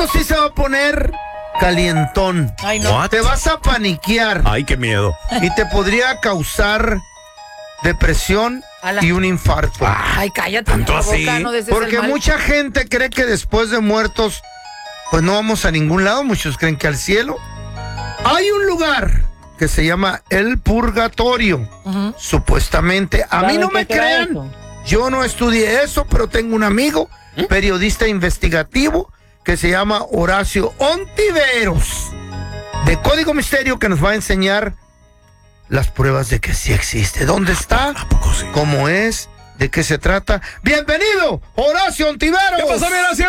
Esto sí se va a poner calientón. Ay, no. Te vas a paniquear. Ay, qué miedo. Y te podría causar depresión y un infarto. Ay, cállate. ¿Tanto la boca, así? no desees el Porque mal. mucha gente cree que después de muertos, pues no vamos a ningún lado. Muchos creen que al cielo. Hay un lugar que se llama el purgatorio, supuestamente. A mí no me crean. Yo no estudié eso, pero tengo un amigo, periodista investigativo, que se llama Horacio Ontiveros, de Código Misterio, que nos va a enseñar las pruebas de que sí existe. ¿Dónde está? ¿A poco sí? ¿Cómo es? ¿De qué se trata? ¡Bienvenido, Horacio Ontiveros! ¿Qué pasó, mi Horacio?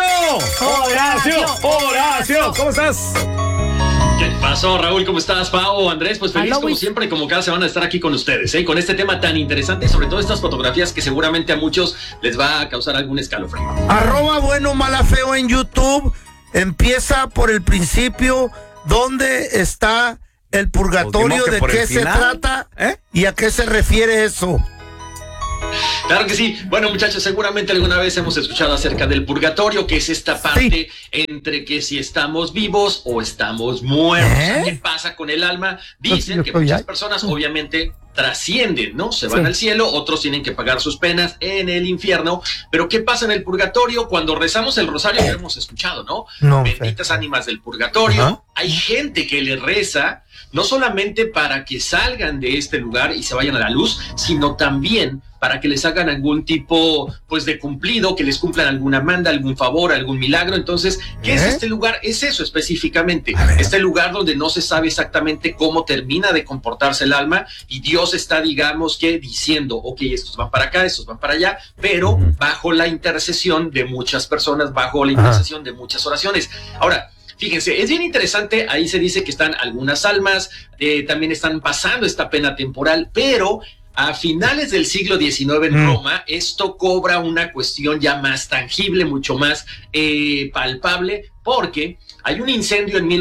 ¡Horacio! ¿Cómo estás? ¿Qué pasó, Raúl? ¿Cómo estás, Pau? Andrés, pues feliz como siempre, como cada semana de estar aquí con ustedes, con este tema tan interesante y sobre todo estas fotografías que seguramente a muchos les va a causar algún escalofrío. @bueno_mala_feo en YouTube. Empieza por el principio. ¿Dónde está el purgatorio? ¿De qué se trata? ¿Y a qué se refiere eso? Claro que sí. Bueno, muchachos, seguramente alguna vez hemos escuchado acerca del purgatorio, que es esta parte entre que si estamos vivos o estamos muertos. ¿Qué pasa con el alma? Dicen que muchas personas obviamente trascienden, ¿no? Se van al cielo, otros tienen que pagar sus penas en el infierno. Pero ¿qué pasa en el purgatorio? Cuando rezamos el rosario lo hemos escuchado, ¿no? Benditas ánimas del purgatorio. Hay gente que le reza no solamente para que salgan de este lugar y se vayan a la luz, sino también para que les hagan algún tipo, pues, de cumplido, que les cumplan alguna manda, algún favor, algún milagro. Entonces, ¿qué es este lugar? Es eso específicamente. Este lugar donde no se sabe exactamente cómo termina de comportarse el alma y Dios está, digamos, que diciendo, ok, estos van para acá, estos van para allá, pero bajo la intercesión de muchas personas, bajo la intercesión de muchas oraciones. Ahora, fíjense, es bien interesante, ahí se dice que están algunas almas, también están pasando esta pena temporal, pero a finales del siglo XIX en Roma, esto cobra una cuestión ya más tangible, mucho más palpable, porque hay un incendio en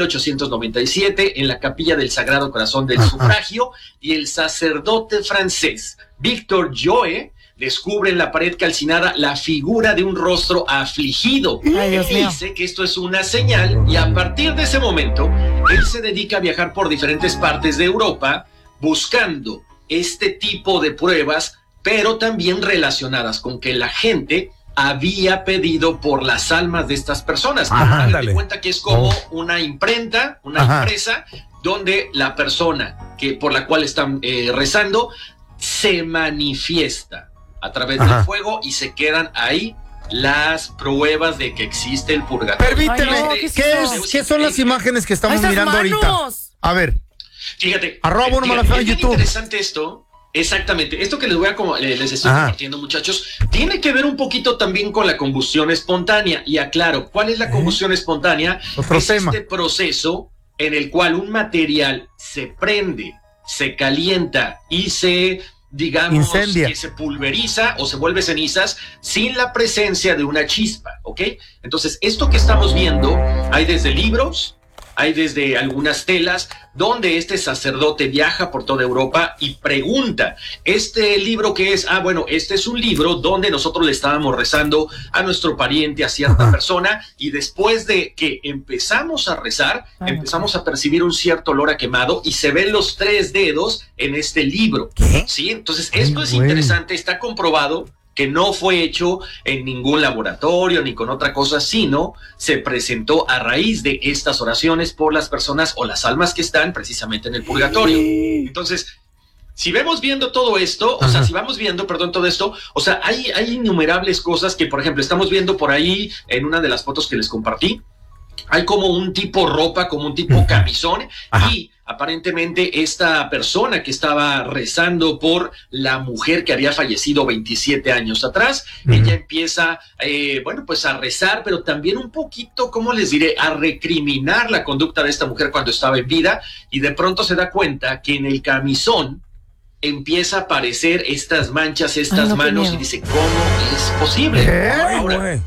1897 en la capilla del Sagrado Corazón del Sufragio y el sacerdote francés Victor Joe descubre en la pared calcinada la figura de un rostro afligido. Él dice que esto es una señal y a partir de ese momento él se dedica a viajar por diferentes partes de Europa buscando este tipo de pruebas, pero también relacionadas con que la gente había pedido por las almas de estas personas. Date cuenta que es como una imprenta, una empresa, donde la persona por la cual están rezando se manifiesta a través del fuego y se quedan ahí las pruebas de que existe el purgatorio. Permíteme, ¿qué son las imágenes que estamos mirando ahorita? A ver. Fíjate, @bueno_mala_feo en YouTube. Interesante esto. Exactamente, esto que les estoy compartiendo, muchachos, tiene que ver un poquito también con la combustión espontánea. Y aclaro, ¿cuál es la combustión espontánea? Es este proceso en el cual un material se prende, se calienta y se, digamos, incendia, que se pulveriza o se vuelve cenizas sin la presencia de una chispa, ¿ok? Entonces, esto que estamos viendo, hay desde libros, hay desde algunas telas, donde este sacerdote viaja por toda Europa y pregunta, ¿este libro qué es? Bueno, este es un libro donde nosotros le estábamos rezando a nuestro pariente, a cierta persona, y después de que empezamos a rezar, empezamos a percibir un cierto olor a quemado y se ven los 3 dedos en este libro. ¿Sí? Entonces, esto es interesante, está comprobado que no fue hecho en ningún laboratorio ni con otra cosa, sino se presentó a raíz de estas oraciones por las personas o las almas que están precisamente en el purgatorio. Entonces, si vemos viendo todo esto, o sea, si vamos viendo, perdón, todo esto, o sea, hay innumerables cosas que, por ejemplo, estamos viendo por ahí en una de las fotos que les compartí, hay como un tipo ropa, como un tipo camisón, y aparentemente esta persona que estaba rezando por la mujer que había fallecido 27 años atrás, ella empieza, pues a rezar, pero también un poquito, ¿cómo les diré?, a recriminar la conducta de esta mujer cuando estaba en vida, y de pronto se da cuenta que en el camisón empieza a aparecer estas manchas, estas manos, y dice, ¿cómo es posible? Ahora,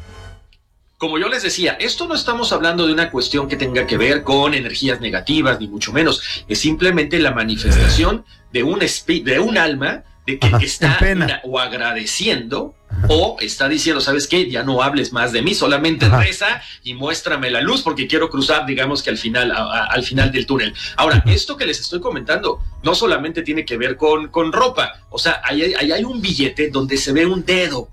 como yo les decía, esto no estamos hablando de una cuestión que tenga que ver con energías negativas, ni mucho menos. Es simplemente la manifestación de un alma de que está o agradeciendo o está diciendo, ¿sabes qué? Ya no hables más de mí, solamente reza y muéstrame la luz porque quiero cruzar, digamos que al final del túnel. Ahora, esto que les estoy comentando no solamente tiene que ver con ropa, o sea, ahí hay un billete donde se ve un dedo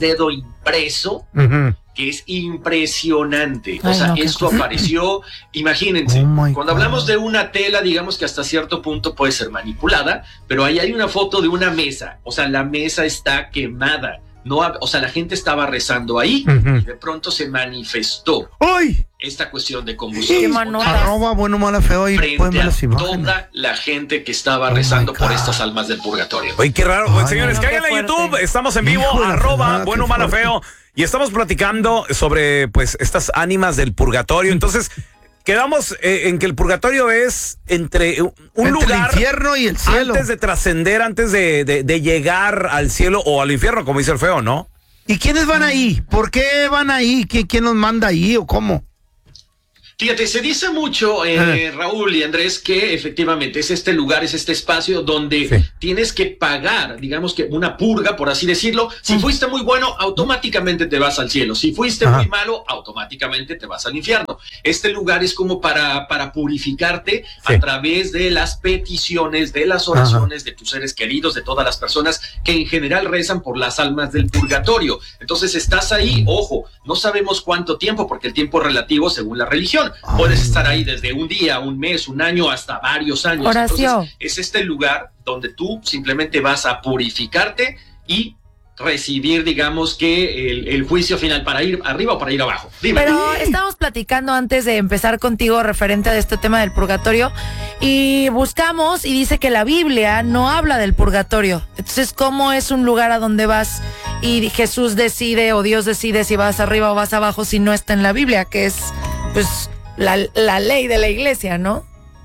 impreso, que es impresionante. O sea, esto apareció, imagínense, cuando hablamos de una tela, digamos que hasta cierto punto puede ser manipulada, pero ahí hay una foto de una mesa, o sea, la mesa está quemada. No, o sea, la gente estaba rezando ahí y de pronto se manifestó esta cuestión de combustión. Arroba bueno, mala, feo y frente a toda la gente que estaba rezando por estas almas del purgatorio. Oye, qué raro. Pues, señores, cáiganle a YouTube. Estamos en vivo, arroba bueno, mala, feo. Y estamos platicando sobre, pues, estas ánimas del purgatorio. Entonces, quedamos en que el purgatorio es entre lugar, el infierno y el cielo. Antes de trascender, antes de llegar al cielo o al infierno, como dice el feo, ¿no? ¿Y quiénes van ahí? ¿Por qué van ahí? ¿Quién los manda ahí o cómo? Fíjate, se dice mucho, Raúl y Andrés, que efectivamente es este lugar, es este espacio donde tienes que pagar, digamos que una purga, por así decirlo. Si fuiste muy bueno, automáticamente te vas al cielo. Si fuiste muy malo, automáticamente te vas al infierno. Este lugar es como para purificarte a través de las peticiones, de las oraciones de tus seres queridos, de todas las personas que en general rezan por las almas del purgatorio. Entonces estás ahí, ojo, no sabemos cuánto tiempo, porque el tiempo es relativo según la religión. Puedes estar ahí desde un día, un mes, un año, hasta varios años. Entonces, es este lugar donde tú simplemente vas a purificarte y recibir, digamos que el juicio final, para ir arriba o para ir abajo. Dime. Pero estábamos platicando antes de empezar contigo referente a este tema del purgatorio y buscamos y dice que la Biblia no habla del purgatorio. Entonces, ¿cómo es un lugar a donde vas y Jesús decide o Dios decide si vas arriba o vas abajo si no está en la Biblia, que es pues la ley de la iglesia, ¿no?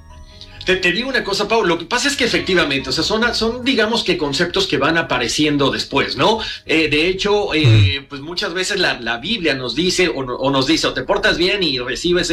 Te digo una cosa, Pau, lo que pasa es que efectivamente, o sea, son digamos que conceptos que van apareciendo después, ¿no? De hecho, pues muchas veces la Biblia nos dice o te portas bien y recibes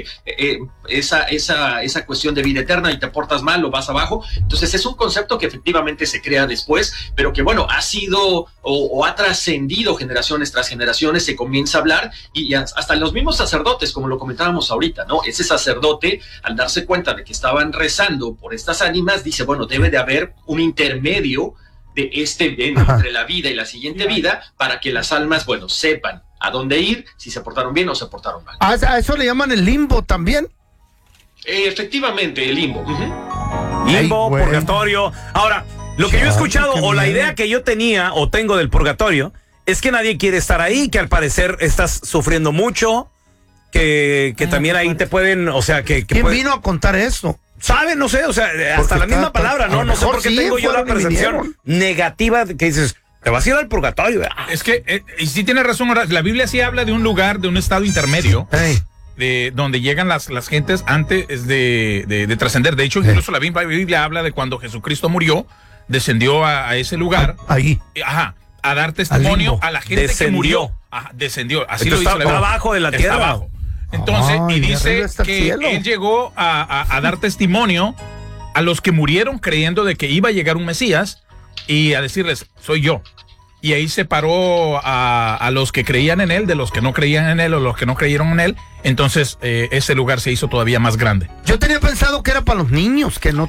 esa cuestión de vida eterna y te portas mal o vas abajo. Entonces es un concepto que efectivamente se crea después, pero que bueno, ha sido o ha trascendido generaciones tras generaciones, se comienza a hablar y hasta los mismos sacerdotes, como lo comentábamos ahorita, ¿no? Ese sacerdote, al darse cuenta de que estaban rezando por estas ánimas, dice, bueno, debe de haber un intermedio de entre la vida y la siguiente vida para que las almas, bueno, sepan a dónde ir, si se portaron bien o se portaron mal. ¿A eso le llaman el limbo también? Efectivamente, el limbo. Limbo, purgatorio. Ahora, lo que yo he escuchado o la idea que yo tenía o tengo del purgatorio es que nadie quiere estar ahí, que al parecer estás sufriendo mucho, que también ahí te pueden, o sea, que ¿quién vino a contar eso? ¿Sabe? No sé, o sea, hasta la misma palabra, ¿no? No sé por qué tengo yo la percepción negativa que dices, te vas a ir al purgatorio. Es que, y sí tiene razón, la Biblia sí habla de un lugar, de un estado intermedio, de donde llegan las gentes antes de trascender. De hecho, incluso la Biblia habla de cuando Jesucristo murió, descendió a ese lugar. Ahí. A dar testimonio a la gente que murió. Descendió. Así entonces lo dice la Biblia. Abajo de la tierra. Está abajo. Entonces, y dice que él llegó a dar testimonio a los que murieron creyendo de que iba a llegar un Mesías y a decirles, soy yo. Y ahí separó a los que creían en él de los que no creían en él o los que no creyeron en él. Entonces, ese lugar se hizo todavía más grande. Yo tenía pensado que era para los niños, que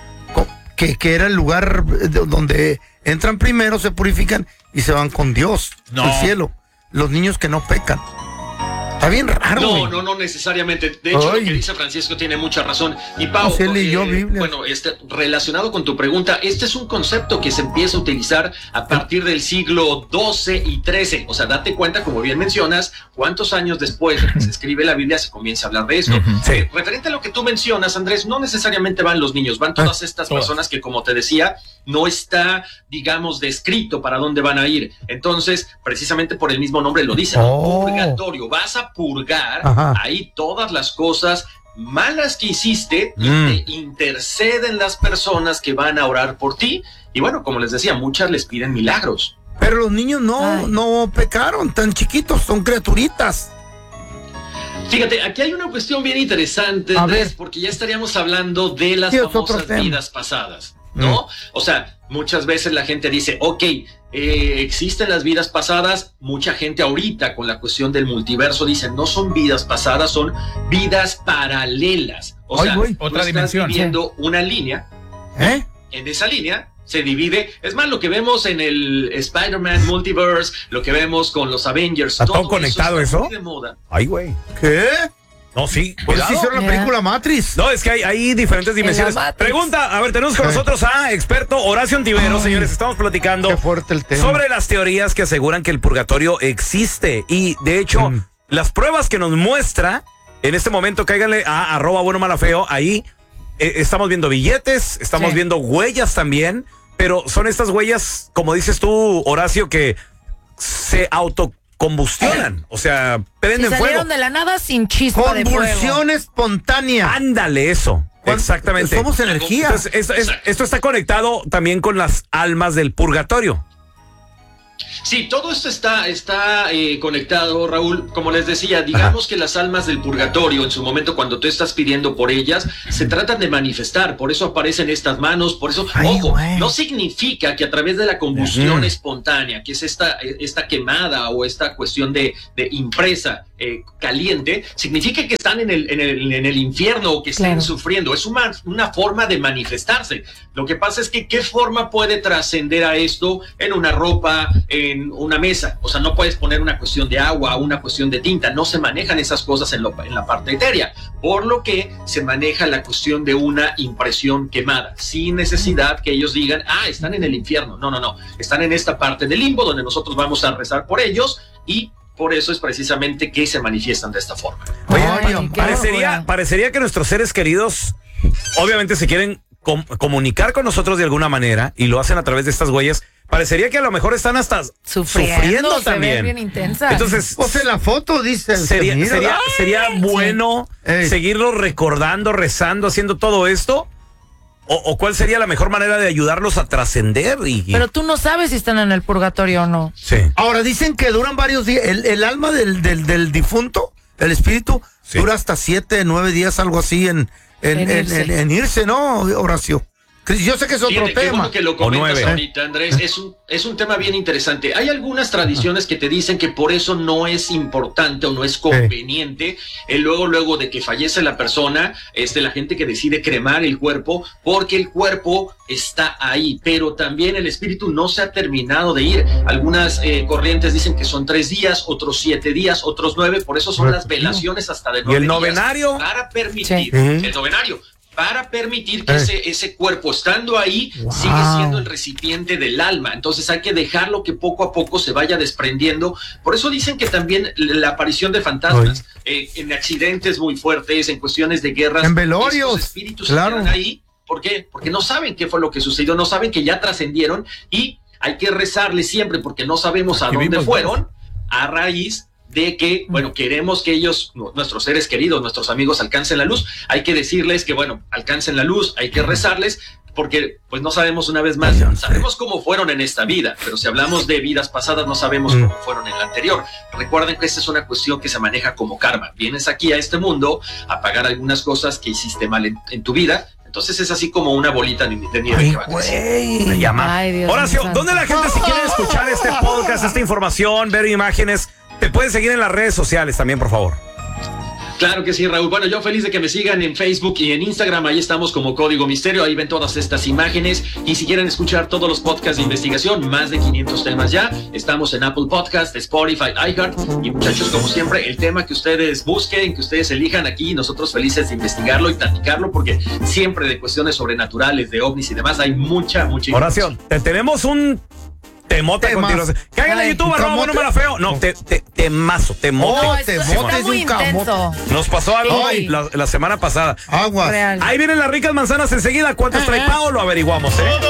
que era el lugar donde entran primero, se purifican y se van con Dios al cielo. Los niños que no pecan. Está bien raro. No necesariamente. De hecho, lo que dice Francisco tiene mucha razón. Y Pau, bueno, relacionado con tu pregunta, este es un concepto que se empieza a utilizar a partir del siglo XII y XIII. O sea, date cuenta, como bien mencionas, cuántos años después de que se escribe la Biblia se comienza a hablar de esto. Referente a lo que tú mencionas, Andrés, no necesariamente van los niños, van todas estas personas que, como te decía, no está, digamos, descrito para dónde van a ir. Entonces, precisamente por el mismo nombre lo dice, ¿no? Purgatorio. Vas a purgar ahí todas las cosas malas que hiciste y te interceden las personas que van a orar por ti. Y bueno, como les decía, muchas les piden milagros. Pero los niños no pecaron, tan chiquitos, son criaturitas. Fíjate, aquí hay una cuestión bien interesante, Andrés, porque ya estaríamos hablando de las famosas vidas pasadas. ¿no? O sea, muchas veces la gente dice, ok, existen las vidas pasadas. Mucha gente ahorita con la cuestión del multiverso dice, no son vidas pasadas, son vidas paralelas. O sea, otra dimensión. Viendo una línea, en esa línea se divide. Es más, lo que vemos en el Spider-Man Multiverse, lo que vemos con los Avengers. ¿Está todo conectado eso? Muy de moda. Ay, güey. ¿Qué? No, sí. Pues hicieron la película Matrix. No, es que hay diferentes dimensiones. Pregunta, a ver, tenemos con nosotros a experto Horacio Ontiveros, señores. Estamos platicando qué fuerte el tema. Sobre las teorías que aseguran que el purgatorio existe. Y, de hecho, las pruebas que nos muestra, en este momento, cáiganle a @buenomalafeo, ahí estamos viendo billetes, estamos viendo huellas también, pero son estas huellas, como dices tú, Horacio, que se autocombustionan, o sea, prenden fuego. Salieron de la nada sin chispa de fuego. Convulsión espontánea. Ándale, eso. Exactamente. Somos energía. Entonces, esto está conectado también con las almas del purgatorio. Sí, todo esto está conectado, Raúl. Como les decía, digamos que las almas del purgatorio, en su momento cuando tú estás pidiendo por ellas, se tratan de manifestar. Por eso aparecen estas manos, por eso, no significa que a través de la combustión espontánea, que es esta quemada o esta cuestión de impresa caliente, significa que están en el infierno o que están sufriendo. Es una forma de manifestarse. Lo que pasa es que ¿qué forma puede trascender a esto en una ropa, en una mesa? O sea, no puedes poner una cuestión de agua, una cuestión de tinta. No se manejan esas cosas en la parte etérea, por lo que se maneja la cuestión de una impresión quemada, sin necesidad que ellos digan, están en el infierno. No, están en esta parte del limbo donde nosotros vamos a rezar por ellos, y por eso es precisamente que se manifiestan de esta forma. Oye, parecería que nuestros seres queridos obviamente se quieren comunicar con nosotros de alguna manera, y lo hacen a través de estas huellas. Parecería que a lo mejor están hasta sufriendo también. Bien intensa. Entonces, en la foto dice. Sería bueno seguirlo recordando, rezando, haciendo todo esto. ¿O cuál sería la mejor manera de ayudarlos a trascender? Pero tú no sabes si están en el purgatorio o no. Sí. Ahora dicen que duran varios días. El alma del difunto, el espíritu, dura hasta 7, 9 días, algo así en irse, ¿no, Horacio? Yo sé que es otro tema. Qué bueno que lo comentas ahorita, Andrés. Es un tema bien interesante. Hay algunas tradiciones que te dicen que por eso no es importante o no es conveniente luego de que fallece la persona, la gente que decide cremar el cuerpo, porque el cuerpo está ahí, pero también el espíritu no se ha terminado de ir. Algunas corrientes dicen que son 3 días, otros 7 días, otros 9, por eso son las velaciones hasta de 9 días. ¿Y el novenario? Para permitir, el novenario, para permitir que ese cuerpo, estando ahí, sigue siendo el recipiente del alma. Entonces hay que dejarlo que poco a poco se vaya desprendiendo. Por eso dicen que también la aparición de fantasmas en accidentes muy fuertes, en cuestiones de guerras, en velorios, estos espíritus se quedan ahí. ¿Por qué? Porque no saben qué fue lo que sucedió, no saben que ya trascendieron, y hay que rezarles siempre porque no sabemos a dónde fueron, a raíz de que, queremos que ellos, nuestros seres queridos, nuestros amigos, alcancen la luz. Hay que decirles que, alcancen la luz, hay que rezarles, porque pues no sabemos, una vez más, sabemos cómo fueron en esta vida, pero si hablamos de vidas pasadas no sabemos cómo fueron en la anterior. Recuerden que esta es una cuestión que se maneja como karma. Vienes aquí a este mundo a pagar algunas cosas que hiciste mal en tu vida. Entonces es así como una bolita de nieve que va creciendo. Me llama. Horacio, ¿dónde la gente, si quiere escuchar este podcast, esta información, ver imágenes, te pueden seguir en las redes sociales también, por favor? Claro que sí, Raúl. Bueno, yo feliz de que me sigan en Facebook y en Instagram. Ahí estamos como Código Misterio. Ahí ven todas estas imágenes. Y si quieren escuchar todos los podcasts de investigación, más de 500 temas ya, estamos en Apple Podcast, Spotify, iHeart. Y muchachos, como siempre, el tema que ustedes busquen, que ustedes elijan aquí, nosotros felices de investigarlo y platicarlo, porque siempre de cuestiones sobrenaturales, de ovnis y demás, hay mucha Horacio, te tenemos un temote contigo. Cáiganle a YouTube, @buenomalafeo. No, temazo, temote. Está muy intenso. Nos pasó algo la semana pasada. Aguas. Ahí vienen las ricas manzanas enseguida. ¿Cuántas trae Pao? Lo averiguamos,